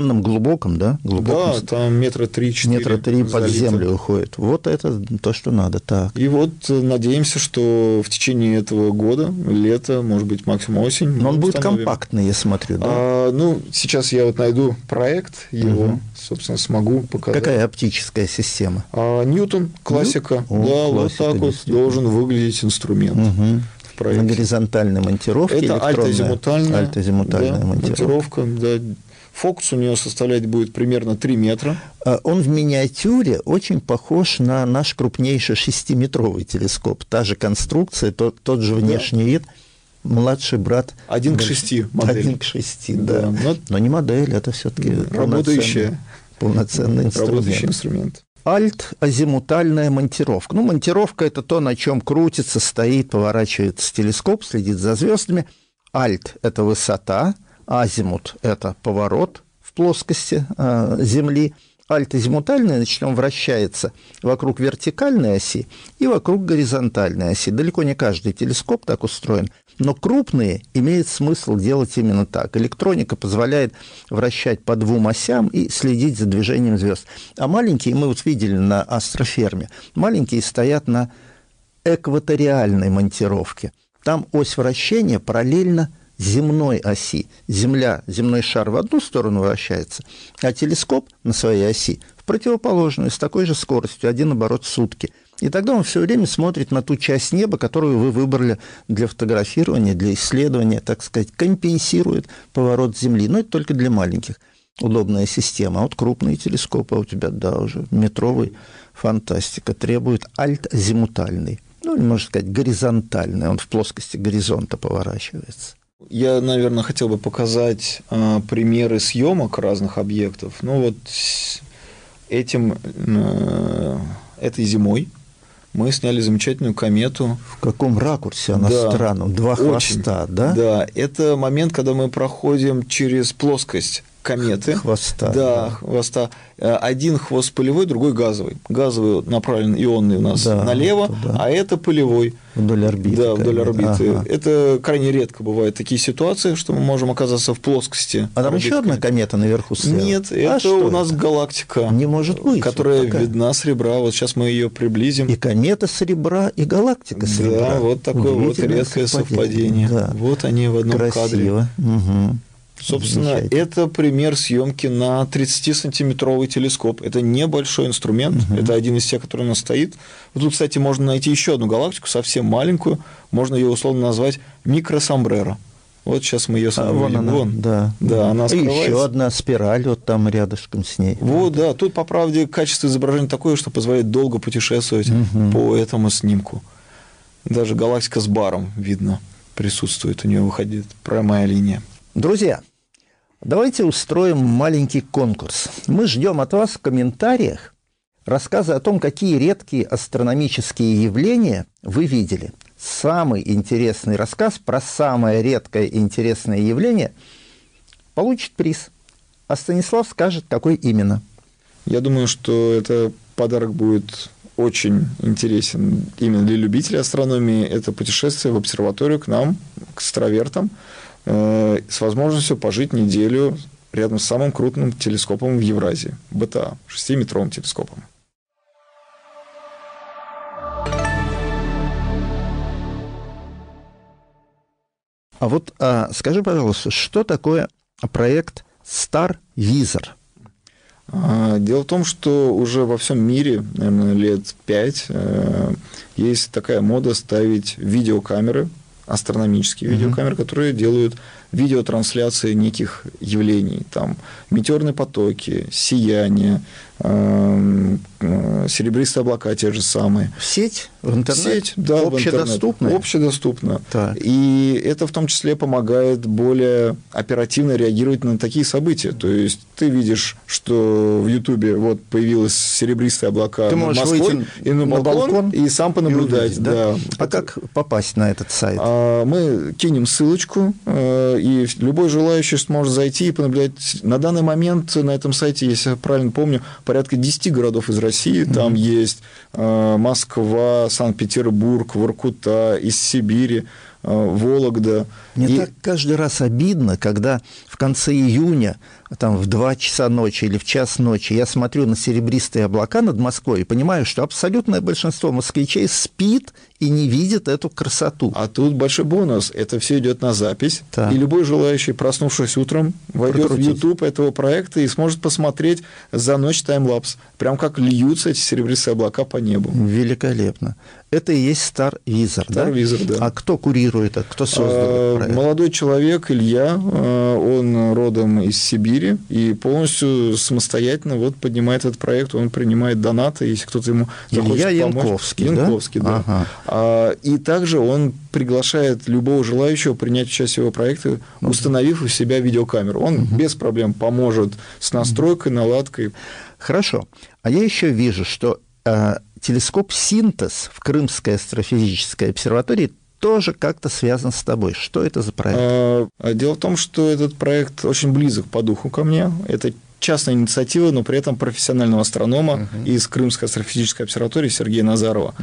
глубоком, да? Глубоком, да, там метра 3-4. Метра 3 под землю уходит. Вот это то, что надо. Так. И вот надеемся, что в течение этого года, лета, может быть, максимум осень. Но он будет компактный, я смотрю, да? Ну, сейчас я вот найду проект, его, собственно, смогу показать. Какая оптическая система? Ньютон, классика. О, да, классика, вот так вот должен выглядеть инструмент. На горизонтальной монтировке. Это альтозимутальная да, монтировка. Да. Фокус у нее составлять будет примерно 3 метра. Он в миниатюре очень похож на наш крупнейший 6-метровый телескоп. Та же конструкция, тот же внешний вид. Младший брат. 1 к 6 модель. 1 к 6, да. Но не модель, это все-таки полноценный инструмент. Альт-азимутальная монтировка. Ну, монтировка – это то, на чем крутится, стоит, поворачивается телескоп, следит за звездами. Альт – это высота, азимут – это поворот в плоскости Земли. Альт-азимутальная, значит, он вращается вокруг вертикальной оси и вокруг горизонтальной оси. Далеко не каждый телескоп так устроен, но крупные имеет смысл делать именно так. Электроника позволяет вращать по 2 осям и следить за движением звезд. А маленькие, мы вот видели на астроферме, маленькие стоят на экваториальной монтировке. Там ось вращения параллельно земной оси. Земной шар в одну сторону вращается, а телескоп на своей оси в противоположную, с такой же скоростью, 1 оборот в сутки. И тогда он все время смотрит на ту часть неба, которую вы выбрали для фотографирования, для исследования, так сказать, компенсирует поворот Земли. Но это только для маленьких. Удобная система. А вот крупные телескопы у тебя, да, уже метровый, фантастика, требует альт-азимутальный. Ну, или, можно сказать, горизонтальный. Он в плоскости горизонта поворачивается. Я, наверное, хотел бы показать примеры съемок разных объектов. Ну, вот этой зимой мы сняли замечательную комету. В каком ракурсе она странна? 2 хвоста, да? Да, это момент, когда мы проходим через плоскость кометы. Хвоста. Да, хвоста. Один хвост пылевой, другой газовый. Газовый направлен ионный у нас налево, а это пылевой. Вдоль орбиты. Да, вдоль орбиты. Ага. Это крайне редко бывают такие ситуации, что мы можем оказаться в плоскости. А там еще одна комета наверху слева? Нет, это у нас галактика. Не может быть. Которая видна с ребра. Вот сейчас мы ее приблизим. И комета с ребра, и галактика с ребра. Да, вот такое вот редкое совпадение. Да. Вот они в одном кадре. Красиво. Угу. Собственно, это пример съемки на 30-сантиметровый телескоп. Это небольшой инструмент, это один из тех, который у нас стоит. Вот тут, кстати, можно найти еще одну галактику, совсем маленькую, можно ее условно назвать микросомбреро. Вот сейчас мы ее с вами видим. Вон, да, она скрывается. И еще одна спираль вот там рядышком с ней. Вот, да, тут, по правде, качество изображения такое, что позволяет долго путешествовать по этому снимку. Даже галактика с баром видно, присутствует, у нее выходит прямая линия. Друзья, давайте устроим маленький конкурс. Мы ждем от вас в комментариях рассказы о том, какие редкие астрономические явления вы видели. Самый интересный рассказ про самое редкое и интересное явление получит приз. А Станислав скажет, какой именно. Я думаю, что это подарок будет очень интересен именно для любителей астрономии. Это путешествие в обсерваторию к нам, к астровертам, с возможностью пожить неделю рядом с самым крупным телескопом в Евразии, БТА, 6-метровым телескопом. А вот скажи, пожалуйста, что такое проект StarVisor? Дело в том, что уже во всем мире, наверное, лет 5, есть такая мода ставить видеокамеры, астрономические видеокамеры, которые делают видеотрансляции неких явлений, там метеорные потоки, сияние, серебристые облака те же самые. В сеть? В интернет? Сеть, да, общедоступная? Общедоступно. Так. И это в том числе помогает более оперативно реагировать на такие события. То есть ты видишь, что в Ютубе вот появилось серебристые облака ты над можешь Москвой, выйти и на балкон и сам понаблюдать. Увидеть, да? А как попасть на этот сайт? Мы кинем ссылочку, и любой желающий сможет зайти и понаблюдать. На данный момент на этом сайте, если я правильно помню, порядка 10 городов из России. Там есть Москва, Санкт-Петербург, Воркута, из Сибири, Вологда. Мне так каждый раз обидно, когда в конце июня, там, в 2 часа ночи или в час ночи, я смотрю на серебристые облака над Москвой и понимаю, что абсолютное большинство москвичей спит и не видит эту красоту. А тут большой бонус. Это все идет на запись. Так. И любой желающий, проснувшись утром, войдет в YouTube этого проекта и сможет посмотреть за ночь таймлапс. Прям как льются эти серебристые облака по небу. Великолепно. Это и есть StarVisor, да? StarVisor, да. А кто курирует это? Кто создал этот проект? Молодой человек, Илья, он родом из Сибири и полностью самостоятельно вот поднимает этот проект. Он принимает донаты, если кто-то ему захочет Илья помочь. Янковский, Янковский, да? Ага. И также он приглашает любого желающего принять участие в его проекте, установив у себя видеокамеру. Он без проблем поможет с настройкой, наладкой. Хорошо. А я еще вижу, что телескоп «Синтез» в Крымской астрофизической обсерватории тоже как-то связан с тобой. Что это за проект? Дело в том, что этот проект очень близок по духу ко мне. Это частная инициатива, но при этом профессионального астронома из Крымской астрофизической обсерватории Сергея Назарова.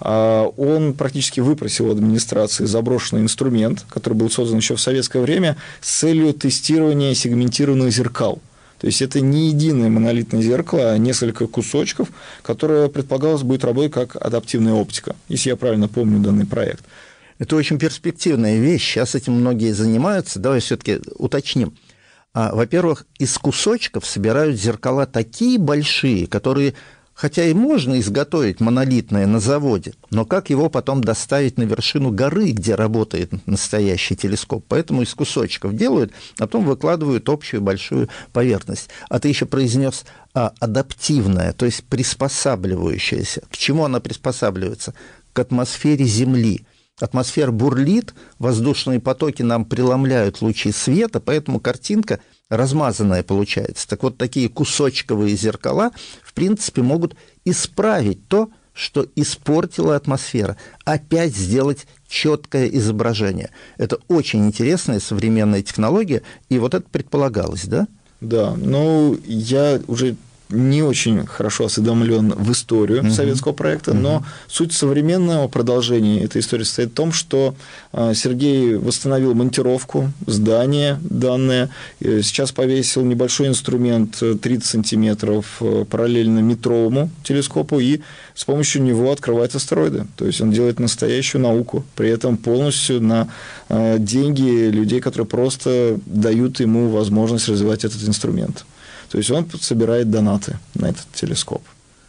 Он практически выпросил у администрации заброшенный инструмент, который был создан еще в советское время с целью тестирования сегментированных зеркал. То есть это не единое монолитное зеркало, а несколько кусочков, которое предполагалось будет работать как адаптивная оптика, если я правильно помню данный проект. Это очень перспективная вещь. Сейчас этим многие занимаются. Давай все-таки уточним. Во-первых, из кусочков собирают зеркала такие большие, которые, хотя и можно изготовить монолитное на заводе, но как его потом доставить на вершину горы, где работает настоящий телескоп? Поэтому из кусочков делают, а потом выкладывают общую большую поверхность. А ты еще произнес адаптивная, то есть приспосабливающаяся. К чему она приспосабливается? К атмосфере Земли. Атмосфера бурлит, воздушные потоки нам преломляют лучи света, поэтому картинка размазанная получается. Так вот, такие кусочковые зеркала, в принципе, могут исправить то, что испортила атмосфера, опять сделать четкое изображение. Это очень интересная современная технология, и вот это предполагалось, да? Да, ну, я уже не очень хорошо осведомлен в историю советского проекта, но суть современного продолжения этой истории состоит в том, что Сергей восстановил монтировку здания данное, сейчас повесил небольшой инструмент 30 сантиметров параллельно метровому телескопу и с помощью него открывает астероиды. То есть он делает настоящую науку, при этом полностью на деньги людей, которые просто дают ему возможность развивать этот инструмент. То есть он собирает донаты на этот телескоп.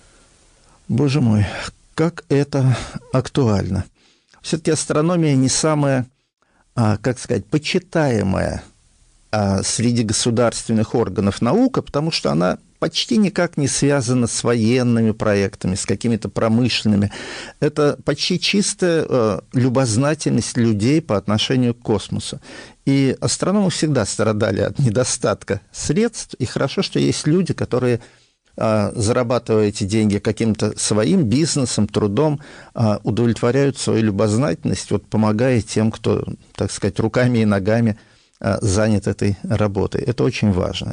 Боже мой, как это актуально. Все-таки астрономия не самая, как сказать, почитаемая среди государственных органов наука, потому что она почти никак не связана с военными проектами, с какими-то промышленными. Это почти чистая любознательность людей по отношению к космосу. И астрономы всегда страдали от недостатка средств, и хорошо, что есть люди, которые, зарабатывая эти деньги каким-то своим бизнесом, трудом, удовлетворяют свою любознательность, вот помогая тем, кто, так сказать, руками и ногами занят этой работой. Это очень важно.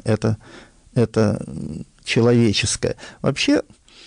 Это человеческое. Вообще,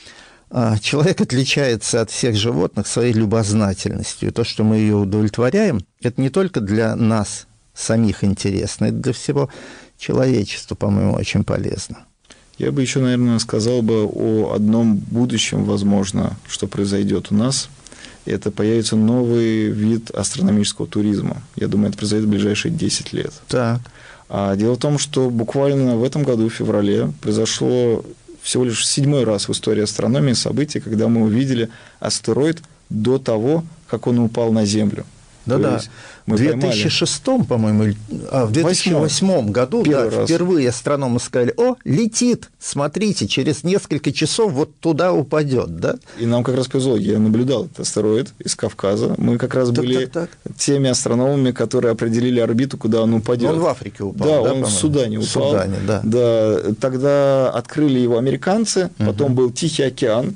человек отличается от всех животных своей любознательностью. И то, что мы ее удовлетворяем, это не только для нас самих интересно, это для всего человечества, по-моему, очень полезно. Я бы еще, наверное, сказал бы о одном будущем, возможно, что произойдет у нас. Это появится новый вид астрономического туризма. Я думаю, это произойдет в ближайшие 10 лет. Так. Дело в том, что буквально в этом году, в феврале, произошло всего лишь 7-й раз в истории астрономии событие, когда мы увидели астероид до того, как он упал на Землю. Да-да. В 2006, по-моему, в 2008 году впервые астрономы сказали: о, летит, смотрите, через несколько часов вот туда упадет, да? И нам как раз повезло, я наблюдал этот астероид из Кавказа, мы как раз были теми астрономами, которые определили орбиту, куда он упадет. Он в Африке упал, да, он в Судане упал. В Судане, да. Да, тогда открыли его американцы, потом был Тихий океан.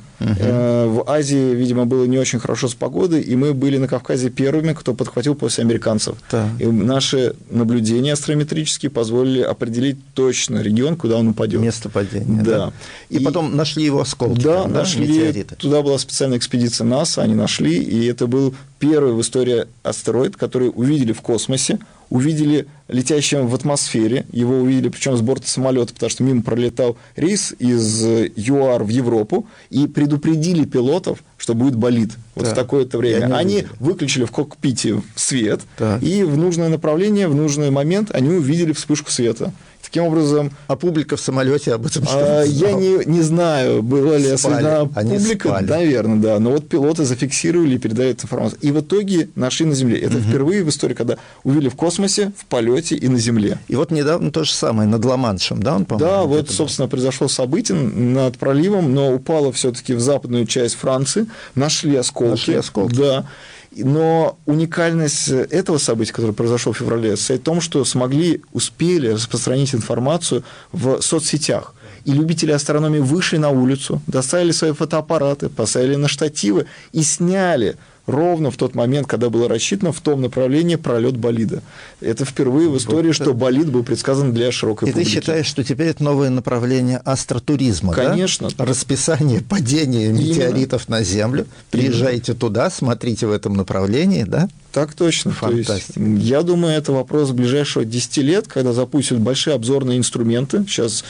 В Азии, видимо, было не очень хорошо с погодой, и мы были на Кавказе первыми, кто подхватил после американцев. Да. И наши наблюдения астронометрические позволили определить точно регион, куда он упадет. Место падения. Да. И потом нашли его осколки. Да, нашли. Метеориты. Туда была специальная экспедиция НАСА, они нашли, и это был первый в истории астероид, который увидели в космосе. увидели летящим в атмосфере, его увидели, причем с борта самолета, потому что мимо пролетал рейс из ЮАР в Европу, и предупредили пилотов, что будет болид вот в такое-то время. Они выключили в кокпите свет, и в нужное направление, в нужный момент они увидели вспышку света. Таким образом... А публика в самолете об этом что-то Я не знаю, была ли осведомлена публика. Наверное, да. Но вот пилоты зафиксировали и передали эту информацию. И в итоге нашли на Земле. Это впервые в истории, когда увидели в космосе, в полете и на Земле. И вот недавно то же самое, над Ла-Маншем, да, он, по-моему? Да, вот, собственно, произошло событие над проливом, но упало все-таки в западную часть Франции. Нашли осколки. Да. Но уникальность этого события, которое произошло в феврале, состоит в том, что успели распространить информацию в соцсетях. И любители астрономии вышли на улицу, доставили свои фотоаппараты, поставили на штативы и сняли ровно в тот момент, когда было рассчитано в том направлении пролет болида. Это впервые в истории, что болид был предсказан для широкой публики. И ты считаешь, что теперь это новое направление астротуризма? Конечно. Да? Расписание падения метеоритов на Землю. Приезжайте туда, смотрите в этом направлении, да? Так точно. Фантастика. То есть, я думаю, это вопрос ближайшего 10 лет, когда запустят большие обзорные инструменты. Сейчас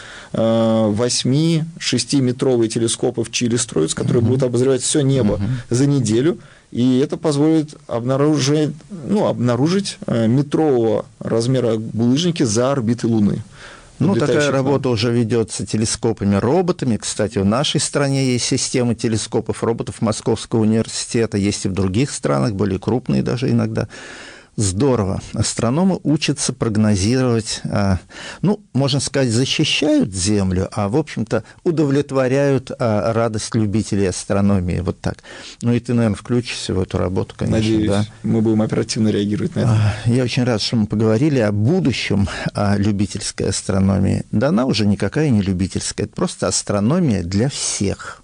8-6-метровые телескопы в Чили строятся, которые будут обозревать все небо за неделю. И это позволит обнаружить метрового размера булыжники за орбитой Луны. Ну, такая работа уже ведется телескопами-роботами. Кстати, в нашей стране есть система телескопов-роботов Московского университета, есть и в других странах, более крупные даже иногда. Здорово. Астрономы учатся прогнозировать, можно сказать, защищают Землю, а, в общем-то, удовлетворяют радость любителей астрономии. Вот так. Ну, и ты, наверное, включишься в эту работу, конечно. Надеюсь, да? мы будем оперативно реагировать на это. Я очень рад, что мы поговорили о будущем любительской астрономии. Да она уже никакая не любительская, это просто астрономия для всех.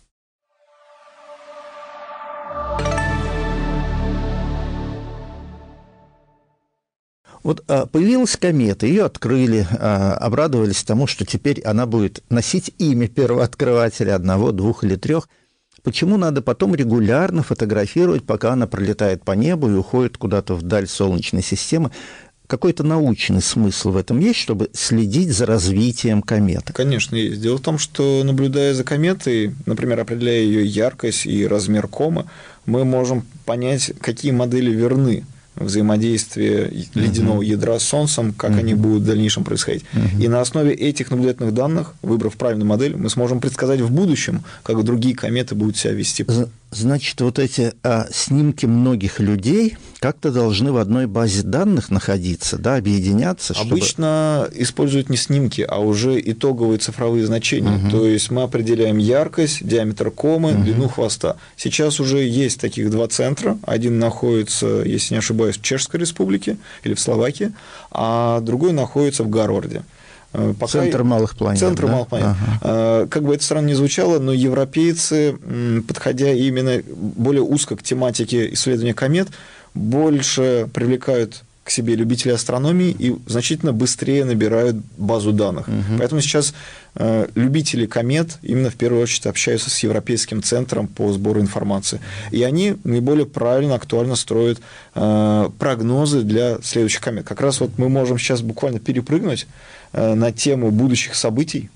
Вот появилась комета, ее открыли, обрадовались тому, что теперь она будет носить имя первооткрывателя, 1, 2 или 3. Почему надо потом регулярно фотографировать, пока она пролетает по небу и уходит куда-то вдаль Солнечной системы? Какой-то научный смысл в этом есть, чтобы следить за развитием кометы? Конечно, есть. Дело в том, что, наблюдая за кометой, например, определяя ее яркость и размер комы, мы можем понять, какие модели верны взаимодействие ледяного ядра с Солнцем, как они будут в дальнейшем происходить. И на основе этих наблюдательных данных, выбрав правильную модель, мы сможем предсказать в будущем, как другие кометы будут себя вести. Значит, вот эти снимки многих людей как-то должны в одной базе данных находиться, да, объединяться? Обычно используют не снимки, а уже итоговые цифровые значения. То есть мы определяем яркость, диаметр комы, длину хвоста. Сейчас уже есть таких 2 центра. Один находится, если не ошибаюсь, в Чешской Республике или в Словакии, а другой находится в Гарварде. Центр малых планет. Центр малых планет. Как бы это странно ни звучало, но европейцы, подходя именно более узко к тематике исследования комет, больше привлекают к себе любителей астрономии и значительно быстрее набирают базу данных. Поэтому сейчас любители комет именно в первую очередь общаются с Европейским центром по сбору информации. И они наиболее правильно, актуально строят прогнозы для следующих комет. Как раз вот мы можем сейчас буквально перепрыгнуть на тему будущих событий.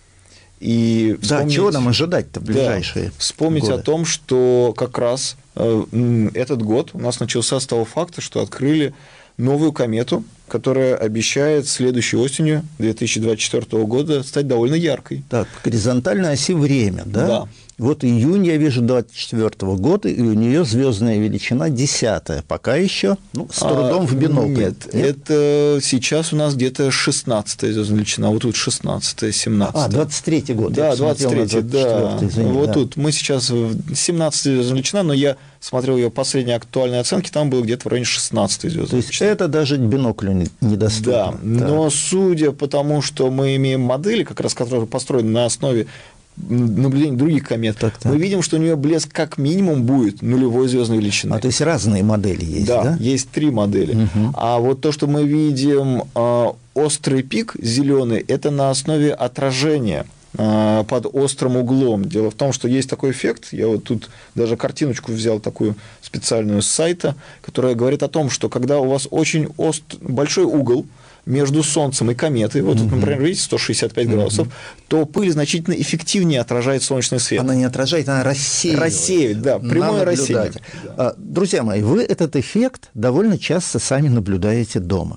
И чего нам ожидать-то в ближайшие вспомнить годы? О том, что как раз этот год у нас начался с того факта, что открыли новую комету, которая обещает следующей осенью 2024 года стать довольно яркой. Так, по горизонтальной оси время, да? Да. Вот июнь я вижу 2024 года, и у нее звездная величина 10, пока еще с трудом в бинокль. Нет, это сейчас у нас где-то 16-я звездная величина, вот тут 16-я, 17-я. 23-й год. Да, 23-й, да. Извини, вот да. тут мы сейчас 17-я звездная величина, но я смотрел ее последние актуальные оценки, там было где-то в районе 16-й звездной То есть величины. это даже недоступно. Да, но судя по тому, что мы имеем модели, как раз которые построены на основе наблюдений других комет, мы видим, что у нее блеск как минимум будет нулевой звездной величины. То есть разные модели есть, да? Да, есть 3 модели. А вот то, что мы видим острый пик зеленый, это на основе отражения под острым углом. Дело в том, что есть такой эффект, я вот тут даже картиночку взял такую специальную с сайта, которая говорит о том, что когда у вас очень большой угол между Солнцем и кометой, вот тут, например, видите, 165 градусов, то пыль значительно эффективнее отражает солнечный свет. Она не отражает, она рассеивает. Рассеивает, да, прямое рассеивание. Друзья мои, вы этот эффект довольно часто сами наблюдаете дома.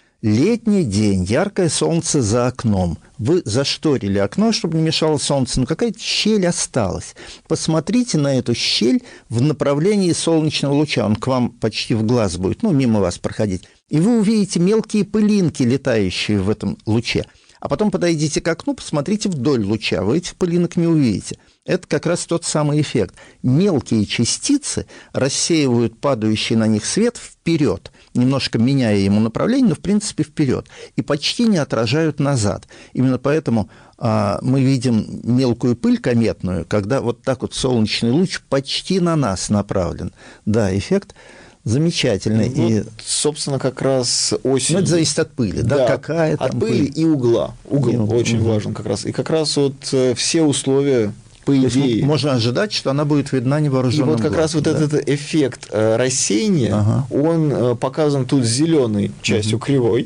Летний день, яркое солнце за окном. Вы зашторили окно, чтобы не мешало солнце, но какая-то щель осталась. Посмотрите на эту щель в направлении солнечного луча. Он к вам почти в глаз будет, мимо вас проходить. И вы увидите мелкие пылинки, летающие в этом луче. А потом подойдите к окну, посмотрите вдоль луча. Вы этих пылинок не увидите. Это как раз тот самый эффект. Мелкие частицы рассеивают падающий на них свет вперед, немножко меняя ему направление, но в принципе вперед, и почти не отражают назад. Именно поэтому мы видим мелкую пыль кометную, когда вот так вот солнечный луч почти на нас направлен. Да, эффект замечательный. Вот, и, собственно, как раз осенью. Это зависит от пыли, да, какая там от пыли и угла. Угол очень важен как раз. И как раз вот все условия, по идее. Можно ожидать, что она будет видна невооруженным глазом. И вот как раз вот этот эффект рассеяния, он показан тут зеленой частью кривой,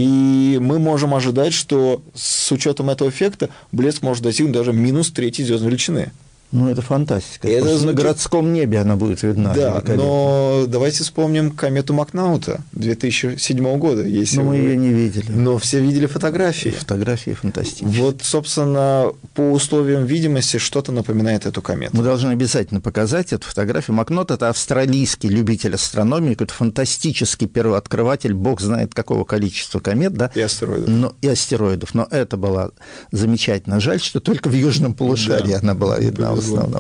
и мы можем ожидать, что с учетом этого эффекта блеск может достигнуть даже минус третьей звездной величины. Это фантастика. Это на городском небе она будет видна. Да, но давайте вспомним комету Макнаута 2007 года. Но мы ее не видели. Но все видели фотографии. Фотографии фантастические. Вот, собственно, по условиям видимости что-то напоминает эту комету. Мы должны обязательно показать эту фотографию. Макнаут – это австралийский любитель астрономии, какой-то фантастический первооткрыватель, бог знает какого количества комет. Да? И астероидов. И астероидов. Но это было замечательно. Жаль, что только в южном полушарии она была видна.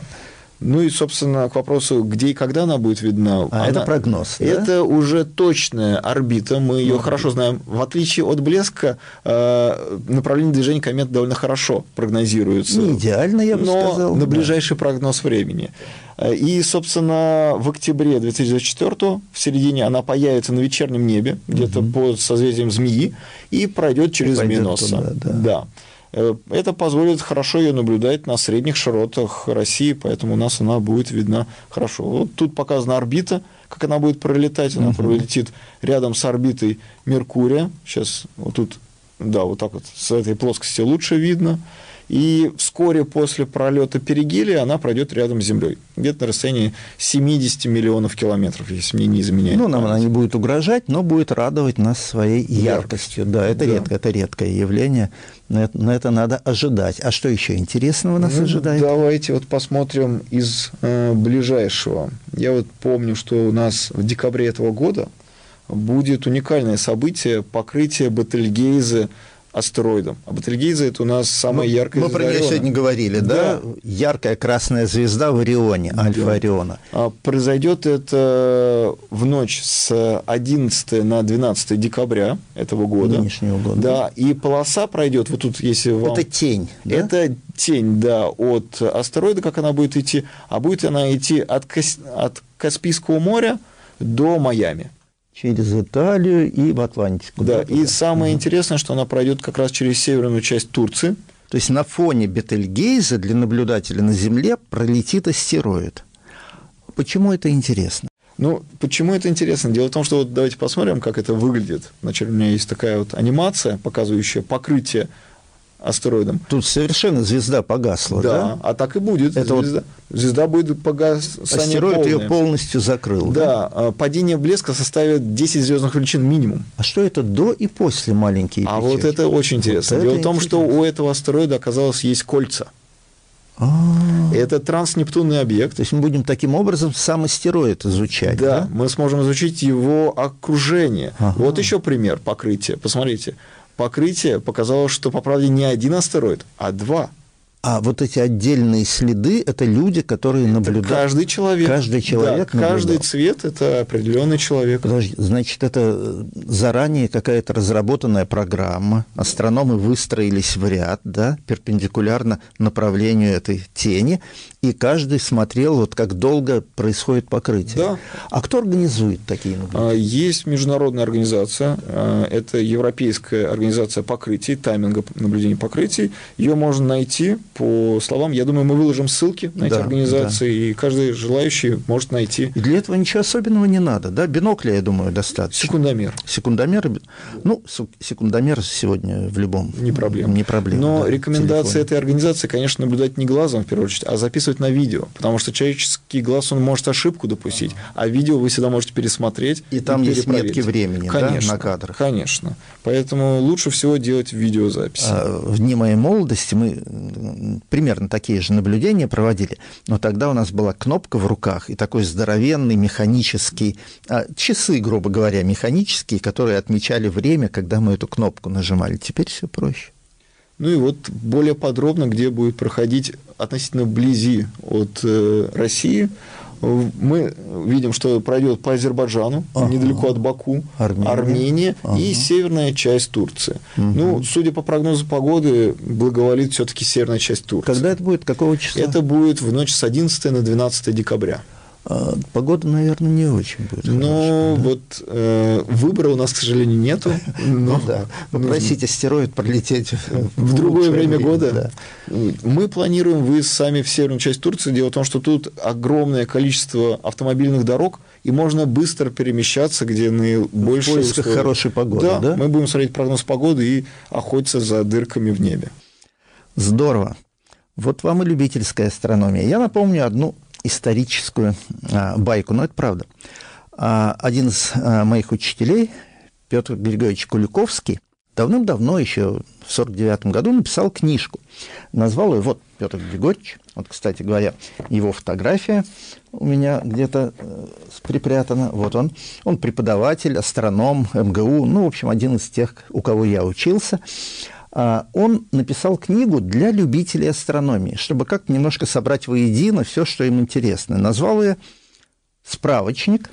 Ну и, собственно, к вопросу, где и когда она будет видна. Это прогноз, да? Это уже точная орбита, мы ее хорошо знаем. В отличие от блеска, направление движения комет довольно хорошо прогнозируется. Не идеально, я бы сказал. На ближайший прогноз времени. И, собственно, в октябре 2024 в середине она появится на вечернем небе, где-то под созвездием Змеи, и пройдет через Змееносца. Да. Это позволит хорошо ее наблюдать на средних широтах России, поэтому у нас она будет видна хорошо. Вот тут показана орбита, как она будет пролетать. Она пролетит рядом с орбитой Меркурия. Сейчас вот тут, да, вот так вот с этой плоскости лучше видно. И вскоре после пролета перигелия она пройдет рядом с Землей, где-то на расстоянии 70 миллионов километров, если мне не изменяет. Нам она не будет угрожать, но будет радовать нас своей яркостью. Да, это редкое явление. На это надо ожидать. А что еще интересного нас ожидает? Давайте вот посмотрим из ближайшего. Я вот помню, что у нас в декабре этого года будет уникальное событие — покрытие Бетельгейзе астероидом. А Бетельгейзе — это у нас самая яркая звезда. Мы про нее сегодня говорили, да? Яркая красная звезда в Орионе, Альфа Ориона. Произойдет это в ночь с 11 на 12 декабря этого года. Нынешнего года. Да, и полоса пройдет, вот тут, если вам... Это тень, да? Это тень, да, от астероида, как она будет идти, а будет она идти от Каспийского моря до Майами. Через Италию и в Атлантику. Да, и самое интересное, что она пройдет как раз через северную часть Турции. То есть на фоне Бетельгейза для наблюдателя на Земле пролетит астероид. Почему это интересно? Почему это интересно? Дело в том, что вот давайте посмотрим, как это выглядит. Значит, у меня есть такая вот анимация, показывающая покрытие астероидом. Тут совершенно звезда погасла, да? Да, а так и будет. Звезда будет погасание астероид полное. Ее полностью закрыл. Да, падение блеска составит 10 звездных величин минимум. А что это до и после маленькие печати? А вот это очень интересно. Дело в том, что у этого астероида оказалось есть кольца. Это транснептунный объект. То есть мы будем таким образом сам астероид изучать. Да, мы сможем изучить его окружение. Вот еще пример покрытия. Посмотрите. Покрытие показало, что, по правде, не один астероид, а два. А вот эти отдельные следы – это люди, которые наблюдают. Каждый человек. Каждый человек. Да, каждый цвет – это определенный человек. Подожди, значит, это заранее какая-то разработанная программа. Астрономы выстроились в ряд, да, перпендикулярно направлению этой тени, и каждый смотрел, вот как долго происходит покрытие. Да. А кто организует такие наблюдения? Есть международная организация, это Европейская организация покрытий, тайминга наблюдений покрытий. Ее можно найти по словам. Я думаю, мы выложим ссылки на эти организации, и каждый желающий может найти. И для этого ничего особенного не надо, да? Бинокля, я думаю, достаточно. Секундомер. Секундомер, ну, секундомер сегодня в любом не проблема. Но рекомендация этой организации, конечно, наблюдать не глазом в первую очередь, а записывать на видео, потому что человеческий глаз, он может ошибку допустить, а видео вы всегда можете пересмотреть. И там есть метки времени, конечно, да, на кадрах. Конечно. Поэтому лучше всего делать видеозаписи. В дни моей молодости мы примерно такие же наблюдения проводили, но тогда у нас была кнопка в руках и такой здоровенный механический, часы, грубо говоря, механические, которые отмечали время, когда мы эту кнопку нажимали. Теперь все проще. Ну и вот более подробно, где будет проходить относительно вблизи от России, мы видим, что пройдет по Азербайджану, недалеко от Баку, Армения и северная часть Турции. Ну, судя по прогнозу погоды, благоволит все-таки северная часть Турции. Когда это будет? Какого числа? Это будет в ночь с 11 на 12 декабря. Погода, наверное, не очень будет. Но вот выбора у нас, к сожалению, нету. Ну да. Попросить астероид пролететь в другое время года. Да. Мы планируем выезд сами в северную часть Турции. Дело в том, что тут огромное количество автомобильных дорог, и можно быстро перемещаться, где наибольшие в поисках хорошей погоды. Да, мы будем смотреть прогноз погоды и охотиться за дырками в небе. Здорово. Вот вам и любительская астрономия. Я напомню одну историческую байку, но это правда. Один из моих учителей, Петр Григорьевич Куликовский, давным-давно, еще в 1949 году, написал книжку. Назвал ее, вот Петр Григорьевич, вот, кстати говоря, его фотография у меня где-то припрятана, вот он. Он преподаватель, астроном, МГУ, ну, в общем, один из тех, у кого я учился. Он написал книгу для любителей астрономии, чтобы как-то немножко собрать воедино все, что им интересно. Назвал ее «Справочник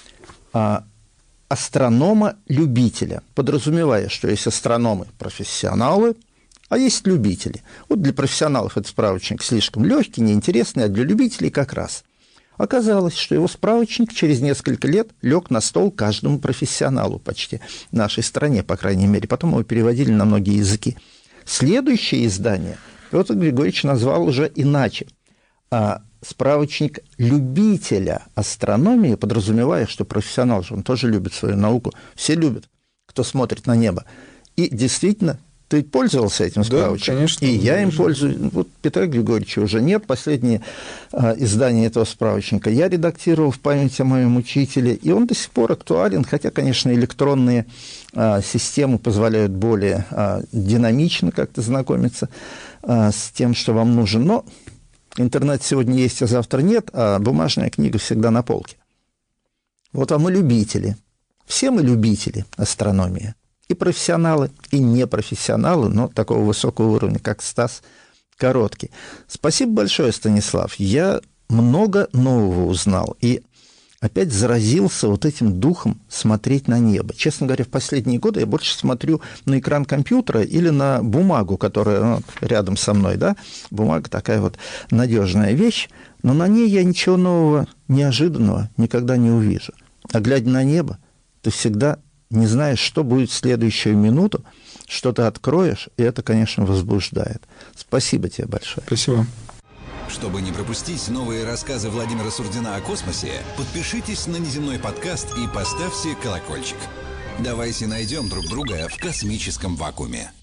астронома-любителя», подразумевая, что есть астрономы-профессионалы, а есть любители. Вот для профессионалов этот справочник слишком легкий, неинтересный, а для любителей как раз. Оказалось, что его справочник через несколько лет лег на стол каждому профессионалу почти в нашей стране, по крайней мере. Потом его переводили на многие языки. Следующее издание Петр Григорьевич назвал уже иначе. Справочник любителя астрономии, подразумевая, что профессионал же, он тоже любит свою науку. Все любят, кто смотрит на небо. И действительно, ты пользовался этим справочником? Да, конечно. И я им пользуюсь. Вот Петра Григорьевича уже нет. Последнее издание этого справочника я редактировал в память о моем учителе, и он до сих пор актуален, хотя, конечно, электронные системы позволяют более динамично как-то знакомиться с тем, что вам нужен. Но интернет сегодня есть, а завтра нет, а бумажная книга всегда на полке. Вот вам и любители. Все мы любители астрономии. И профессионалы, и непрофессионалы, но такого высокого уровня, как Стас Короткий. Спасибо большое, Станислав. Я много нового узнал и опять заразился вот этим духом смотреть на небо. Честно говоря, в последние годы я больше смотрю на экран компьютера или на бумагу, которая рядом со мной, да? Бумага такая вот надежная вещь, но на ней я ничего нового, неожиданного никогда не увижу. А глядя на небо, ты всегда не знаешь, что будет в следующую минуту, что ты откроешь, и это, конечно, возбуждает. Спасибо тебе большое. Спасибо. Чтобы не пропустить новые рассказы Владимира Сурдина о космосе, подпишитесь на Неземной подкаст и поставьте колокольчик. Давайте найдем друг друга в космическом вакууме.